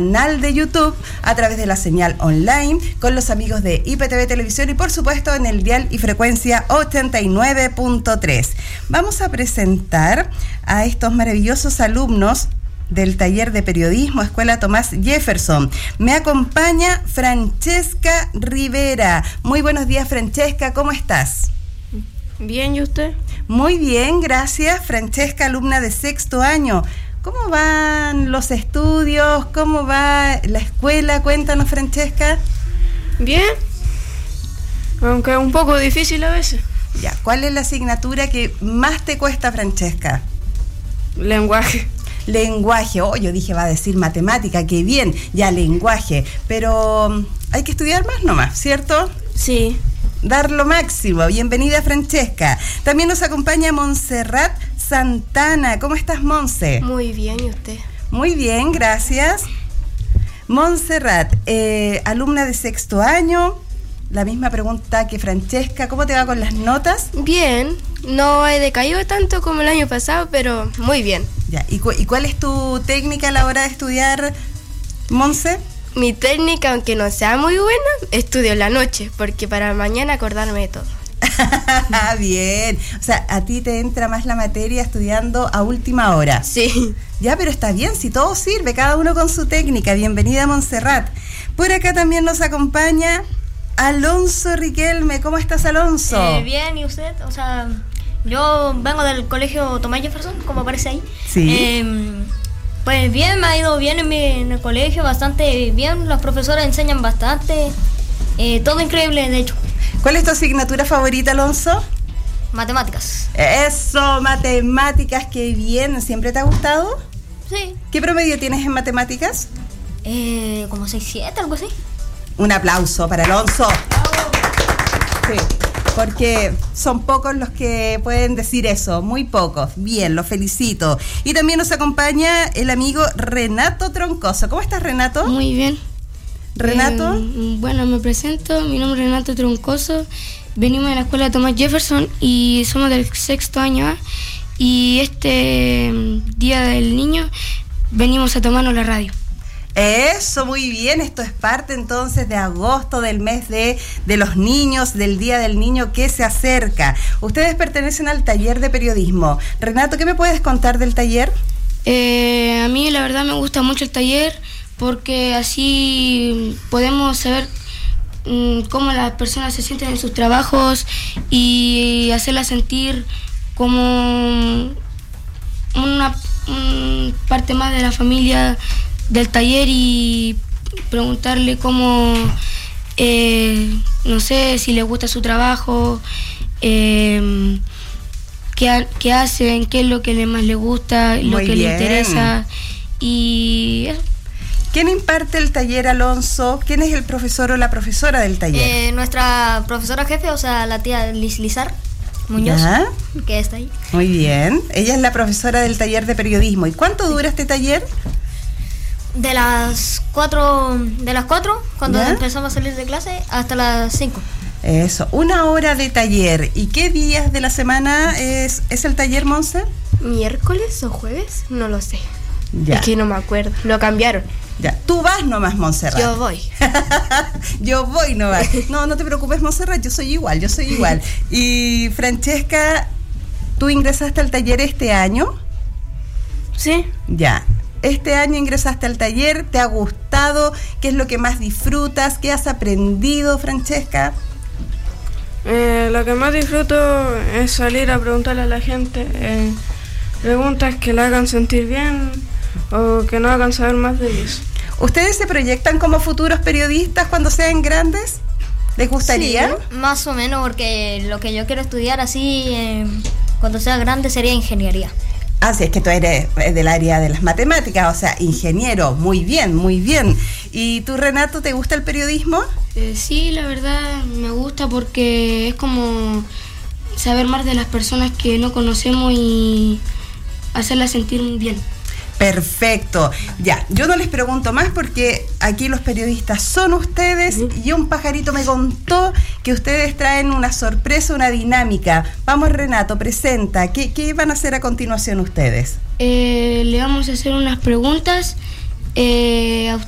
canal de YouTube, a través de la señal online, con los amigos de IPTV Televisión y por supuesto en el dial y frecuencia 89.3. Vamos a presentar a estos maravillosos alumnos del taller de periodismo Escuela Tomás Jefferson. Me acompaña Francesca Rivera. Muy buenos días, Francesca, ¿cómo estás? Bien, ¿y usted? Muy bien, gracias. Francesca, alumna de sexto año. ¿Cómo van los estudios? ¿Cómo va la escuela? Cuéntanos, Francesca. Bien, aunque un poco difícil a veces. Ya, ¿cuál es la asignatura que más te cuesta, Francesca? Lenguaje. Lenguaje, yo dije va a decir matemática, qué bien, ya lenguaje, pero hay que estudiar más nomás, ¿cierto? Sí. Dar lo máximo. Bienvenida, Francesca. También nos acompaña Montserrat Santana. ¿Cómo estás, Monse? Muy bien, ¿y usted? Muy bien, gracias. Montserrat, alumna de sexto año, la misma pregunta que Francesca, ¿cómo te va con las notas? Bien, no he decaído tanto como el año pasado, pero muy bien. Ya, ¿y cuál es tu técnica a la hora de estudiar, Monse? Mi técnica, aunque no sea muy buena, estudio en la noche, porque para mañana acordarme de todo. Bien, o sea, a ti te entra más la materia estudiando a última hora. Sí. Ya, pero está bien, si todo sirve, cada uno con su técnica. Bienvenida, Montserrat. Por acá también nos acompaña Alonso Riquelme. ¿Cómo estás, Alonso? Bien, ¿y usted? O sea, yo vengo del colegio Tomás Jefferson, como aparece ahí. Sí. Pues bien, me ha ido bien en el colegio, bastante bien. Los profesores enseñan bastante. Todo increíble, de hecho. ¿Cuál es tu asignatura favorita, Alonso? Matemáticas. Eso, matemáticas, qué bien. ¿Siempre te ha gustado? Sí. ¿Qué promedio tienes en matemáticas? Como 6-7, algo así. Un aplauso para Alonso. Sí, porque son pocos los que pueden decir eso, muy pocos. Bien, los felicito. Y también nos acompaña el amigo Renato Troncoso. ¿Cómo estás, Renato? Muy bien. ¿Renato? Bueno, me presento, mi nombre es Renato Troncoso, venimos de la Escuela Tomás Jefferson y somos del sexto año A, y este Día del Niño venimos a tomarnos la radio. Eso, muy bien. Esto es parte entonces de agosto, del mes de los niños, del Día del Niño que se acerca. Ustedes pertenecen al taller de periodismo. Renato, ¿qué me puedes contar del taller? A mí la verdad me gusta mucho el taller porque así podemos saber cómo las personas se sienten en sus trabajos y hacerlas sentir como una parte más de la familia del taller y preguntarle cómo, no sé, si les gusta su trabajo, qué hacen, qué es lo que más les gusta, lo que les interesa y eso. ¿Quién imparte el taller, Alonso? ¿Quién es el profesor o la profesora del taller? Nuestra profesora jefe, o sea, la tía Lizar Muñoz, ¿Ya? que está ahí. Muy bien. Ella es la profesora del taller de periodismo. ¿Y cuánto dura este taller? De las 4, cuando ¿Ya? empezamos a salir de clase, hasta las 5. Eso, 1 hora de taller. ¿Y qué días de la semana es el taller, Monse? ¿Miércoles o jueves? No lo sé. Ya. Es que no me acuerdo, lo cambiaron. Ya, tú vas nomás, Montserrat. Yo voy. Yo voy nomás. No te preocupes, Montserrat, yo soy igual. Y Francesca, ¿tú ingresaste al taller este año? Sí. Ya. Este año ingresaste al taller, ¿te ha gustado? ¿Qué es lo que más disfrutas? ¿Qué has aprendido, Francesca? Lo que más disfruto es salir a preguntarle a la gente preguntas que la hagan sentir bien o que nos hagan saber más de ellos. ¿Ustedes se proyectan como futuros periodistas cuando sean grandes? ¿Les gustaría? Sí, más o menos, porque lo que yo quiero estudiar así cuando sea grande sería ingeniería. Ah, sí, es que tú eres del área de las matemáticas, o sea, ingeniero. Muy bien, muy bien. ¿Y tú, Renato, te gusta el periodismo? Sí, la verdad me gusta porque es como saber más de las personas que no conocemos y hacerlas sentir muy bien. Perfecto. Ya, yo no les pregunto más porque aquí los periodistas son ustedes y un pajarito me contó que ustedes traen una sorpresa, una dinámica. Vamos, Renato, presenta. ¿Qué van a hacer a continuación ustedes? Le vamos a hacer unas preguntas a